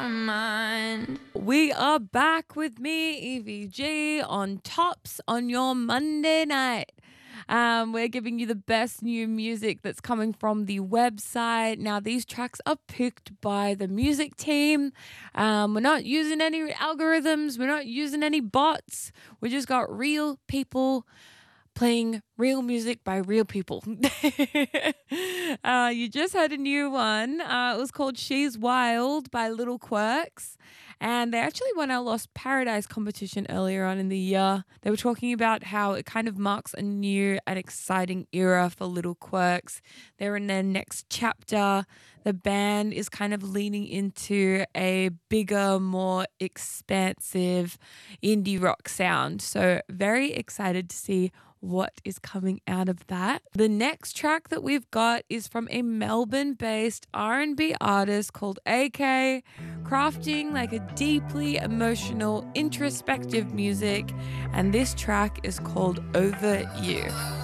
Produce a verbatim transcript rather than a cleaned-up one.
your mind. We are back with me, Evie G, on Tops on your Monday night. Um, we're giving you the best new music that's coming from the website. Now, these tracks are picked by the music team. Um, we're not using any algorithms. We're not using any bots. We just got real people playing real music by real people. uh, you just heard a new one. Uh, it was called She's Wild by Little Quirks. And they actually won our Lost Paradise competition earlier on in the year. They were talking about how it kind of marks a new and exciting era for Little Quirks. They're in their next chapter. The band is kind of leaning into a bigger, more expansive indie rock sound. So very excited to see what is coming out of that. The next track that we've got is from a Melbourne-based R and B artist called A K, crafting like a deeply emotional, introspective music, and this track is called Over You.